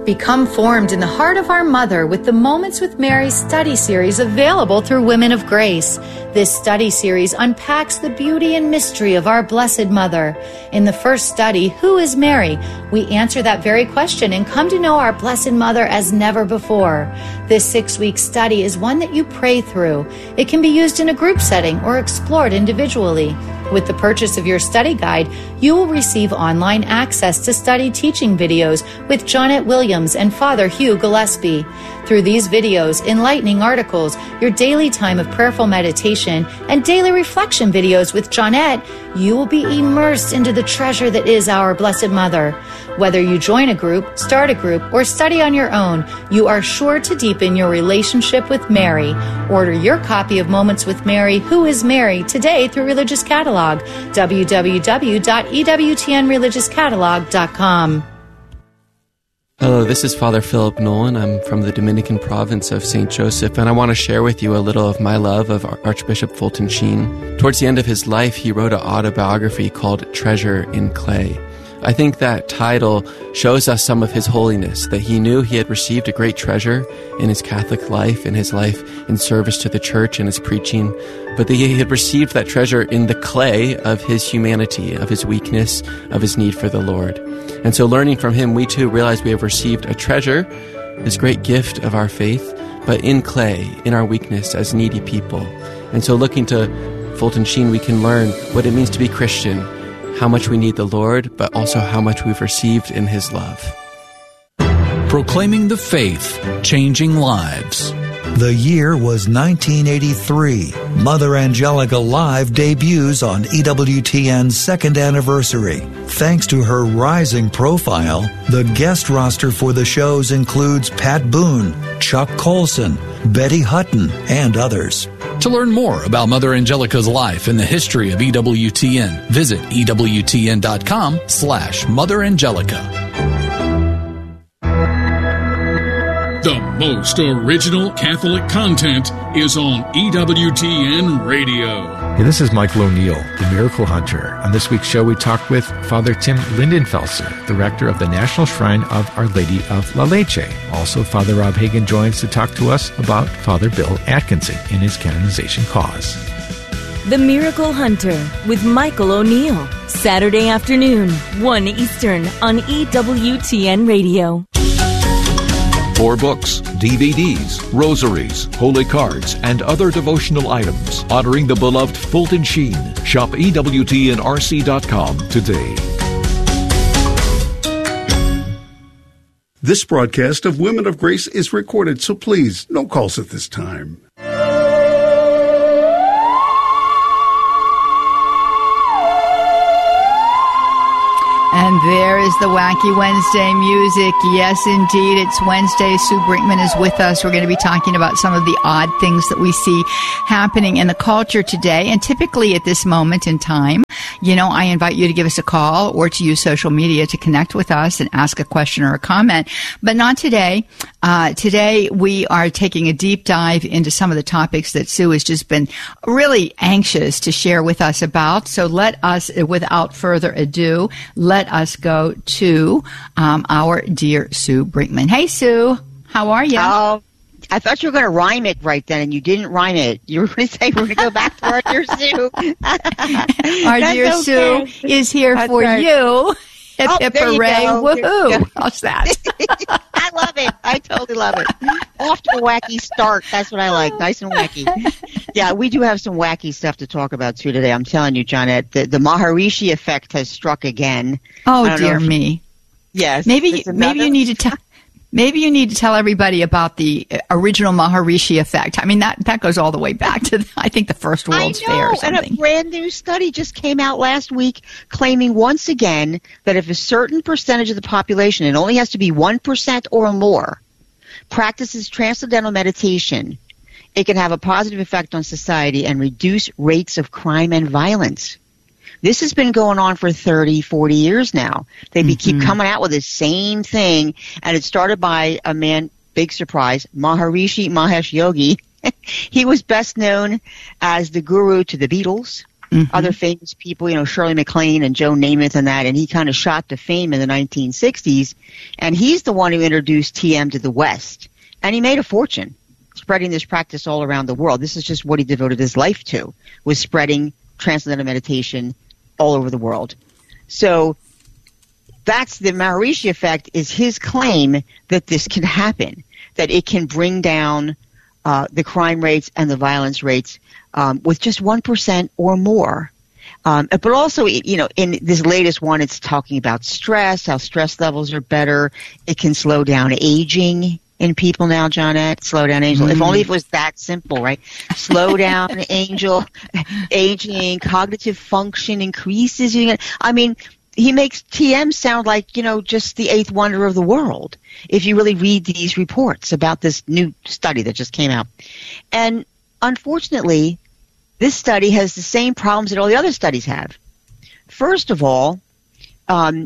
Become formed in the heart of our Mother with the Moments with Mary study series available through Women of Grace. This study series unpacks the beauty and mystery of our Blessed Mother. In the first study, Who is Mary? We answer that very question and come to know our Blessed Mother as never before. This 6-week study is one that you pray through. It can be used in a group setting or explored individually. With the purchase of your study guide, you will receive online access to study teaching videos with Jonette Williams and Father Hugh Gillespie. Through these videos, enlightening articles, your daily time of prayerful meditation, and daily reflection videos with Jonette, you will be immersed into the treasure that is our Blessed Mother. Whether you join a group, start a group, or study on your own, you are sure to deepen your relationship with Mary. Order your copy of Moments with Mary, Who is Mary, today through Religious Catalog, www.ewtnreligiouscatalog.com. Hello, this is Father Philip Nolan. I'm from the Dominican province of St. Joseph, and I want to share with you a little of my love of Archbishop Fulton Sheen. Towards the end of his life, he wrote an autobiography called Treasure in Clay. I think that title shows us some of his holiness, that he knew he had received a great treasure in his Catholic life, in his life in service to the church and his preaching, but that he had received that treasure in the clay of his humanity, of his weakness, of his need for the Lord. And so learning from him, we too realize we have received a treasure, this great gift of our faith, but in clay, in our weakness as needy people. And so looking to Fulton Sheen, we can learn what it means to be Christian, how much we need the Lord, but also how much we've received in His love. Proclaiming the faith, changing lives. The year was 1983. Mother Angelica Live debuts on EWTN's second anniversary. Thanks to her rising profile, the guest roster for the shows includes Pat Boone, Chuck Colson, Betty Hutton, and others. To learn more about Mother Angelica's life and the history of EWTN, visit EWTN.com/Mother Angelica. The most original Catholic content is on EWTN Radio. Hey, this is Michael O'Neill, the Miracle Hunter. On this week's show, we talked with Father Tim Lindenfelser, the rector of the National Shrine of Our Lady of La Leche. Also, Father Rob Hagan joins to talk to us about Father Bill Atkinson and his canonization cause. The Miracle Hunter with Michael O'Neill. Saturday afternoon, 1 Eastern on EWTN Radio. For books, DVDs, rosaries, holy cards, and other devotional items honoring the beloved Fulton Sheen, shop EWTNRC.com today. This broadcast of Women of Grace is recorded, so please, no calls at this time. And there is the Wacky Wednesday music. Yes, indeed, it's Wednesday. Sue Brinkman is with us. We're going to be talking about some of the odd things that we see happening in the culture today. And typically at this moment in time, you know, I invite you to give us a call or to use social media to connect with us and ask a question or a comment. But not today. Today, we are taking a deep dive into some of the topics that Sue has just been really anxious to share with us about. So let us, without further ado, let us go to our dear Sue Brinkman. Hey, Sue. How are you? Oh, I thought you were going to rhyme it right then, and you didn't rhyme it. You were going to say we're going to go back to our dear Sue. Our dear okay. Sue is here That's for right. you. Hip, hip, hooray, woohoo. How's that? I love it. I totally love it. Off to a wacky start. That's what I like. Nice and wacky. Yeah, we do have some wacky stuff to talk about, too, today. I'm telling you, Jonette, the Maharishi effect has struck again. Oh, dear me. Yes. Maybe you need to tell... Maybe you need to tell everybody about the original Maharishi effect. I mean, that goes all the way back to, I think, the First World's Fair or something. And a brand new study just came out last week claiming once again that if a certain percentage of the population, it only has to be 1% or more, practices transcendental meditation, it can have a positive effect on society and reduce rates of crime and violence. This has been going on for 30, 40 years now. They keep coming out with the same thing, and it started by a man, big surprise, Maharishi Mahesh Yogi. He was best known as the guru to the Beatles, other famous people, Shirley MacLaine and Joe Namath and that, and he kind of shot to fame in the 1960s. And he's the one who introduced TM to the West. And he made a fortune spreading this practice all around the world. This is just what he devoted his life to, was spreading transcendental meditation all over the world. So that's the Maharishi effect, is his claim that this can happen, that it can bring down the crime rates and the violence rates with just 1% or more. But also, in this latest one, it's talking about stress, how stress levels are better. It can slow down aging in people now, Johnette. Slow down aging. If only it was that simple, right? Slow down aging, cognitive function increases. He makes TM sound like, just the eighth wonder of the world, if you really read these reports about this new study that just came out. And unfortunately, this study has the same problems that all the other studies have. First of all, the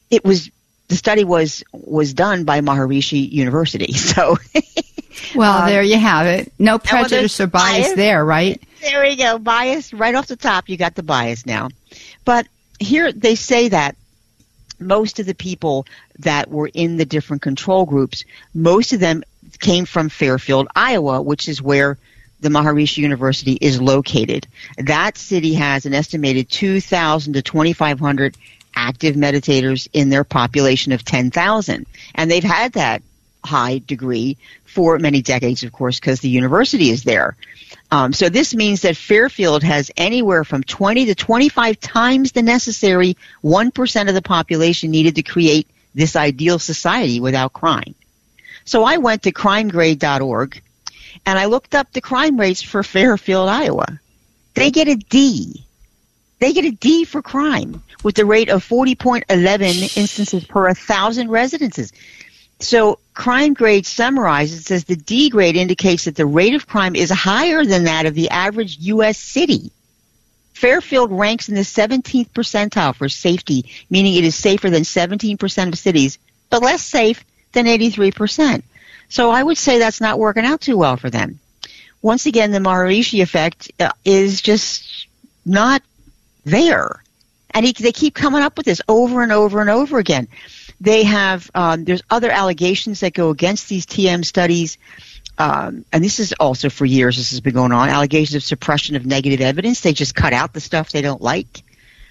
study was done by Maharishi University. So, well, there you have it. No prejudice or bias there, right? There we go. Bias right off the top. You got the bias now. But here they say that most of the people that were in the different control groups, most of them came from Fairfield, Iowa, which is where the Maharishi University is located. That city has an estimated 2,000 to 2,500 active meditators in their population of 10,000. And they've had that high degree for many decades, of course, because the university is there. So this means that Fairfield has anywhere from 20 to 25 times the necessary 1% of the population needed to create this ideal society without crime. So I went to crimegrade.org, and I looked up the crime rates for Fairfield, Iowa. They get a D. They get a D for crime, with the rate of 40.11 instances per 1,000 residences. So Crime Grade summarizes, it says the D grade indicates that the rate of crime is higher than that of the average U.S. city. Fairfield ranks in the 17th percentile for safety, meaning it is safer than 17% of cities, but less safe than 83%. So I would say that's not working out too well for them. Once again, the Maharishi effect is just not there. And they keep coming up with this over and over and over again. They have, there's other allegations that go against these TM studies, and this is also for years, this has been going on, allegations of suppression of negative evidence. They just cut out the stuff they don't like.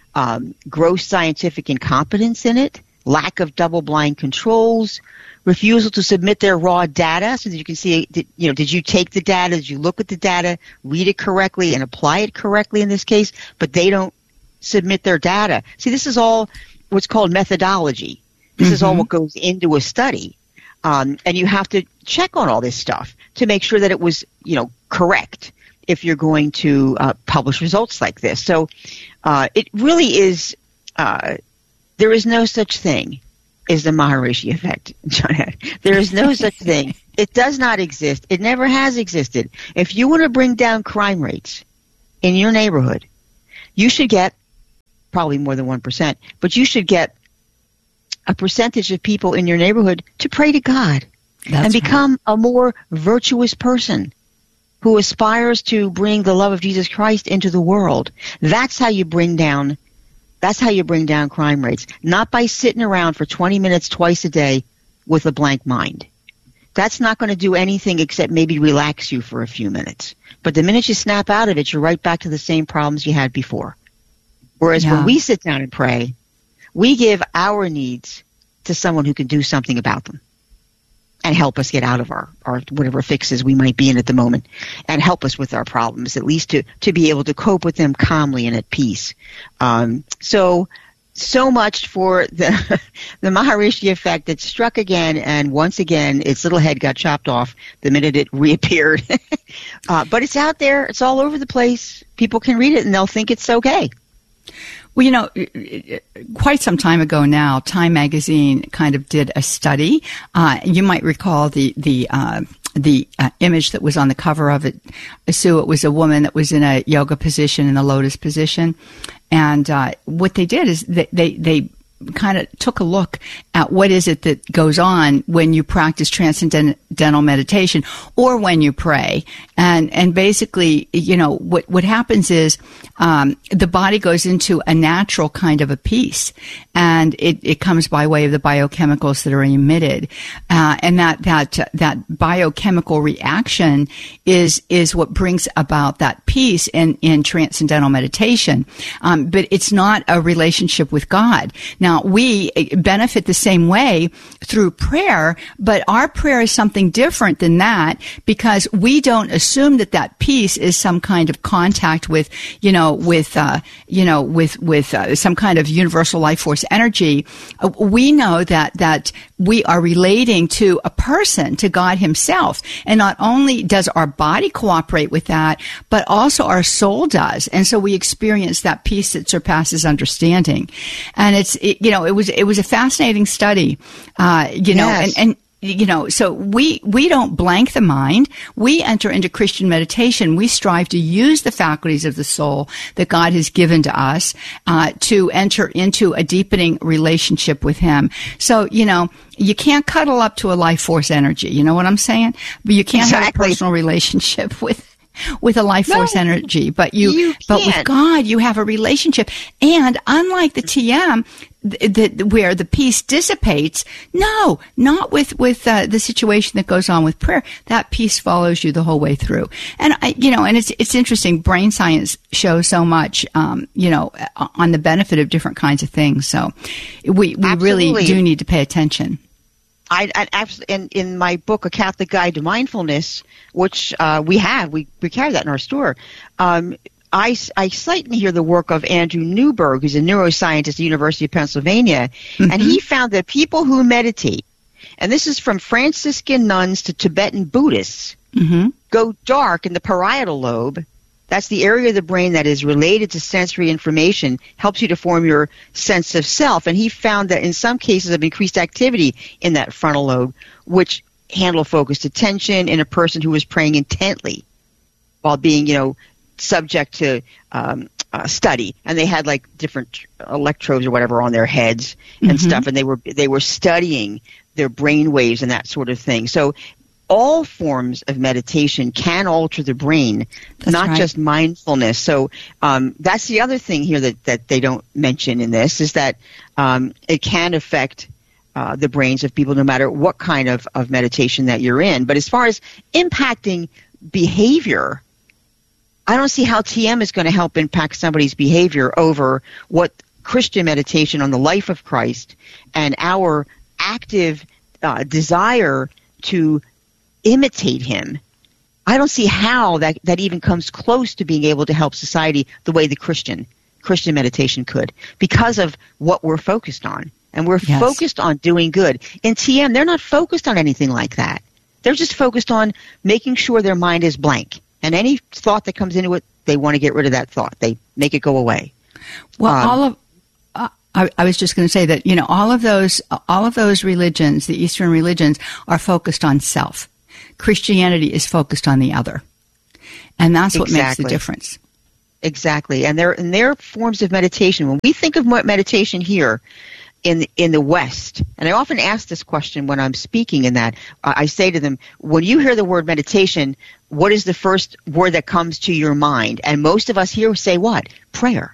Gross scientific incompetence in it, lack of double-blind controls, refusal to submit their raw data so that you can see, did you take the data, did you look at the data, read it correctly, and apply it correctly in this case, but they don't submit their data. See, this is all what's called methodology. This is all what goes into a study. And you have to check on all this stuff to make sure that it was, correct if you're going to publish results like this. So it really is, there is no such thing as the Maharishi effect, John. There is no such thing. It does not exist. It never has existed. If you want to bring down crime rates in your neighborhood, you should get probably more than 1%, but you should get a percentage of people in your neighborhood to pray to God and become a more virtuous person who aspires to bring the love of Jesus Christ into the world. That's how you bring down crime rates, not by sitting around for 20 minutes twice a day with a blank mind. That's not going to do anything except maybe relax you for a few minutes. But the minute you snap out of it, you're right back to the same problems you had before. Whereas when we sit down and pray, we give our needs to someone who can do something about them and help us get out of our whatever fixes we might be in at the moment and help us with our problems, at least to be able to cope with them calmly and at peace. So much for the Maharishi effect that struck again, and once again, its little head got chopped off the minute it reappeared. But it's out there. It's all over the place. People can read it, and they'll think it's okay. Well, quite some time ago now, Time Magazine kind of did a study. You might recall the image that was on the cover of it. Sue, it was a woman that was in a yoga position, in the lotus position. And what they did is they kind of took a look at what is it that goes on when you practice transcendental meditation or when you pray. And basically, what happens is the body goes into a natural kind of a peace, and it comes by way of the biochemicals that are emitted, and that biochemical reaction is what brings about that peace in transcendental meditation. But it's not a relationship with God. Now, we benefit the same way through prayer, but our prayer is something different than that, because we don't assume that peace is some kind of contact with some kind of universal life force energy. We know that we are relating to a person, to God himself. And not only does our body cooperate with that, but also our soul does. And so we experience that peace that surpasses understanding. And it was a fascinating study, Yes. So we don't blank the mind. We enter into Christian meditation. We strive to use the faculties of the soul that God has given to us, to enter into a deepening relationship with him. So, you can't cuddle up to a life force energy. You know what I'm saying? But you can't have a personal relationship with a life force energy, but with God, you have a relationship. And unlike the TM, where the peace dissipates, no, not with the situation that goes on with prayer. That peace follows you the whole way through. And and it's interesting. Brain science shows so much, on the benefit of different kinds of things. So we really do need to pay attention. I in my book, A Catholic Guide to Mindfulness, which we carry that in our store. I cite in here the work of Andrew Newberg, who's a neuroscientist at the University of Pennsylvania, and he found that people who meditate, and this is from Franciscan nuns to Tibetan Buddhists, go dark in the parietal lobe. That's the area of the brain that is related to sensory information, helps you to form your sense of self. And he found that in some cases of increased activity in that frontal lobe, which handle focused attention in a person who was praying intently while being, subject to study. And they had like different electrodes or whatever on their heads and stuff, and they were studying their brain waves and that sort of thing. So all forms of meditation can alter the brain, not just mindfulness. So that's the other thing here that they don't mention in this, is that it can affect the brains of people no matter what kind of meditation that you're in. But as far as impacting behavior, I don't see how TM is going to help impact somebody's behavior over what Christian meditation on the life of Christ and our active desire to imitate him. I don't see how that even comes close to being able to help society the way the Christian meditation could, because of what we're focused on. And we're focused on doing good. In TM, they're not focused on anything like that. They're just focused on making sure their mind is blank. And any thought that comes into it, they want to get rid of that thought. They make it go away. Well, I was just going to say that, all of those religions, the Eastern religions, are focused on self. Christianity is focused on the other. And that's what makes the difference. Exactly. And their forms of meditation, when we think of meditation here in the West, and I often ask this question when I'm speaking in that, I say to them, when you hear the word meditation, what is the first word that comes to your mind? And most of us here say what? Prayer.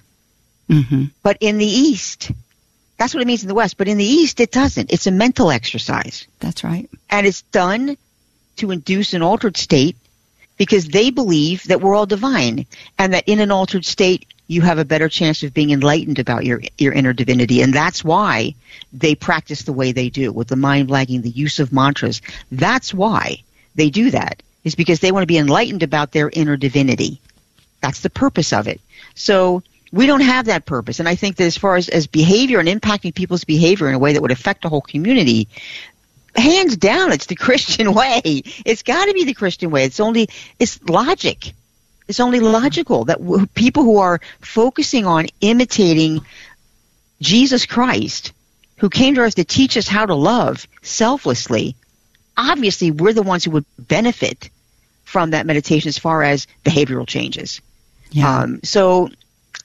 But in the East, that's what it means in the West. But in the East, it doesn't. It's a mental exercise. That's right. And it's done to induce an altered state, because they believe that we're all divine, and that in an altered state, you have a better chance of being enlightened about your inner divinity. And that's why they practice the way they do, with the mind blanking, the use of mantras. That's why they do that, is because they want to be enlightened about their inner divinity. That's the purpose of it. So we don't have that purpose. And I think that as far as behavior and impacting people's behavior in a way that would affect the whole community, hands down, it's the Christian way. It's got to be the Christian way. It's logic. It's only logical that people who are focusing on imitating Jesus Christ, who came to earth to teach us how to love selflessly, obviously we're the ones who would benefit from that meditation as far as behavioral changes. Yeah. So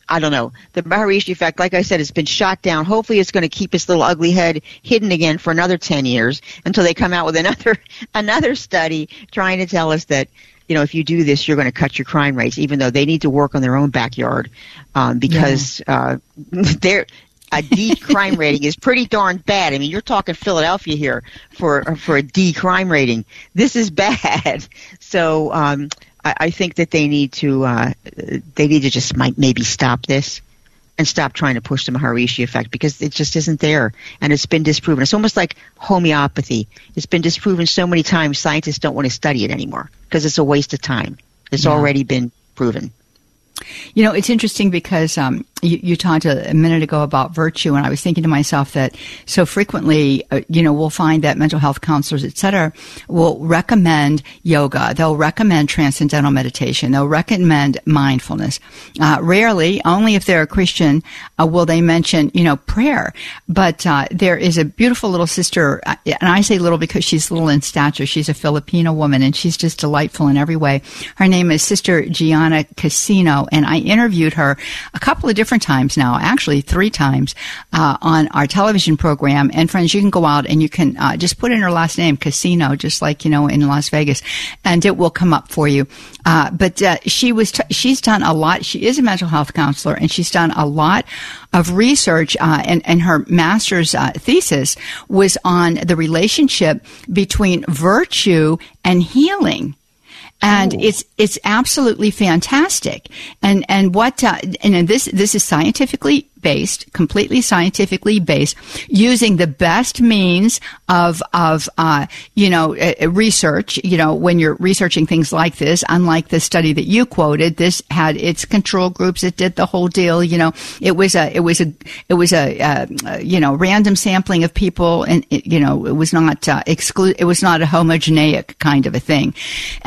I don't know. The Maharishi effect, like I said, has been shot down. Hopefully it's going to keep its little ugly head hidden again for another 10 years until they come out with another study trying to tell us that, if you do this, you're going to cut your crime rates, even though they need to work on their own backyard because they're – a D crime rating is pretty darn bad. I mean, you're talking Philadelphia here for a D crime rating. This is bad. So I think that they need to just maybe stop this and stop trying to push the Maharishi effect because it just isn't there, and it's been disproven. It's almost like homeopathy. It's been disproven so many times, scientists don't want to study it anymore because it's a waste of time. It's already been proven. It's interesting because you talked a minute ago about virtue, and I was thinking to myself that so frequently, we'll find that mental health counselors, et cetera, will recommend yoga. They'll recommend transcendental meditation. They'll recommend mindfulness. Rarely, only if they're a Christian, will they mention, prayer. But there is a beautiful little sister, and I say little because she's little in stature. She's a Filipino woman, and she's just delightful in every way. Her name is Sister Gianna Casino, and I interviewed her a couple of different times now, actually 3 times, on our television program. And friends, you can go out and you can just put in her last name, Casino, just like, in Las Vegas, and it will come up for you. But she's done a lot. She is a mental health counselor, and she's done a lot of research, and her master's thesis was on the relationship between virtue and healing. And it's absolutely fantastic. And what, and this is scientifically based, completely scientifically based, using the best means of research, when you're researching things like this, unlike the study that you quoted, this had its control groups. It did the whole deal. It was a random sampling of people, and it was not it was not a homogeneic kind of a thing.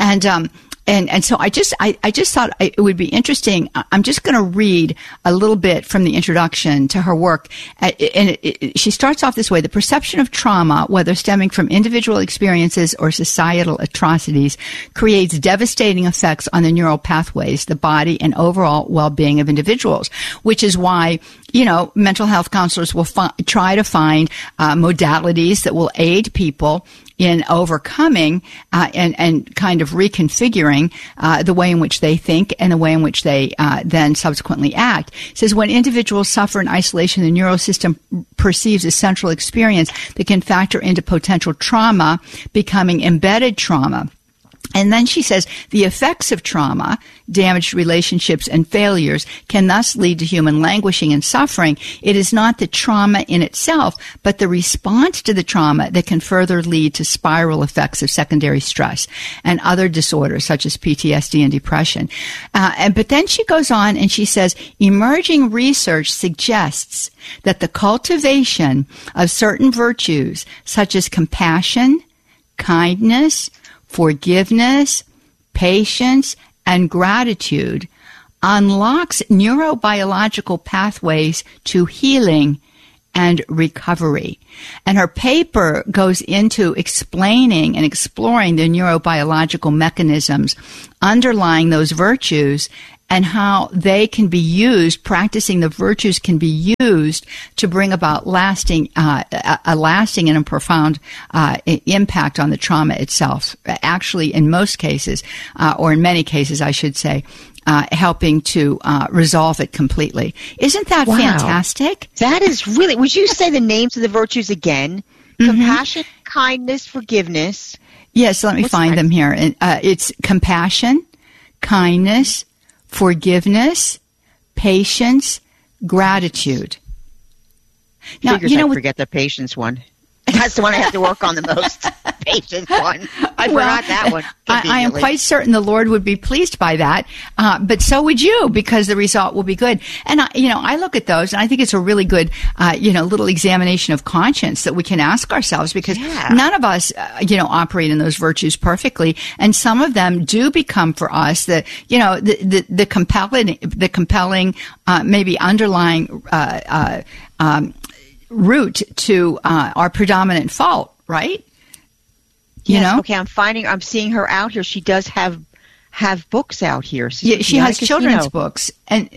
And so I just thought it would be interesting. I'm just going to read a little bit from the introduction to her work. And she starts off this way: the perception of trauma, whether stemming from individual experiences or societal atrocities, creates devastating effects on the neural pathways, the body, and overall well-being of individuals, which is why, mental health counselors will try to find modalities that will aid people in overcoming and kind of reconfiguring the way in which they think and the way in which they then subsequently act. It says, when individuals suffer in isolation, the neural system perceives a central experience that can factor into potential trauma, becoming embedded trauma. And then she says, the effects of trauma, damaged relationships, and failures can thus lead to human languishing and suffering. It is not the trauma in itself, but the response to the trauma that can further lead to spiral effects of secondary stress and other disorders such as PTSD and depression. But then she goes on and she says, emerging research suggests that the cultivation of certain virtues such as compassion, kindness, forgiveness, patience, and gratitude unlocks neurobiological pathways to healing and recovery. And her paper goes into explaining and exploring the neurobiological mechanisms underlying those virtues and how they can be used, practicing the virtues can be used to bring about a lasting and a profound impact on the trauma itself. Actually, in most cases, or in many cases, I should say, helping to resolve it completely. Isn't that fantastic? That is really, would you say the names of the virtues again? Mm-hmm. Compassion, kindness, forgiveness. Yes, let me find them here. It's compassion, kindness, forgiveness, patience, gratitude. Now, I forget the patience one. That's the one I have to work on the most. Patience one. I forgot that one. I am quite certain the Lord would be pleased by that, but so would you, because the result will be good. And I look at those, and I think it's a really good, little examination of conscience that we can ask ourselves, because none of us, operate in those virtues perfectly, and some of them do become for us the compelling, maybe underlying root to our predominant fault, right? Yes, okay, I'm seeing her out here. She does have have books out here. Yeah, she has children's books, and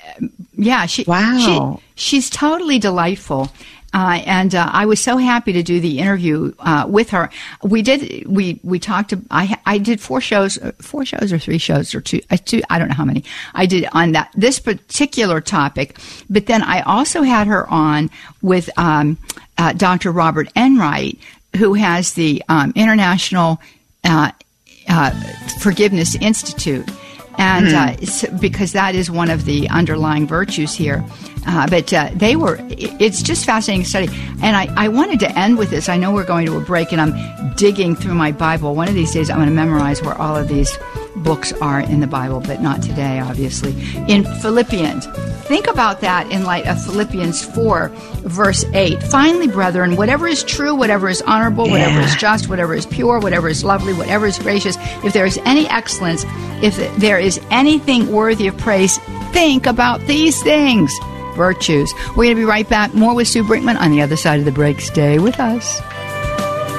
she's totally delightful. And I was so happy to do the interview with her. We talked. I did 4 shows or 3 shows or two. I don't know how many I did on this particular topic. But then I also had her on with Dr. Robert Enright, who has the International Forgiveness Institute. And because that is one of the underlying virtues here. But it's just fascinating study. And I wanted to end with this. I know we're going to a break, and I'm digging through my Bible. One of these days I'm going to memorize where all of these books are in the Bible, but not today, obviously. In Philippians. Think about that in light of Philippians 4, verse 8. Finally, brethren, whatever is true, whatever is honorable, whatever is just, whatever is pure, whatever is lovely, whatever is gracious, if there is any excellence, if there is anything worthy of praise, think about these things. Virtues. We're going to be right back. More with Sue Brinkman on the other side of the break. Stay with us.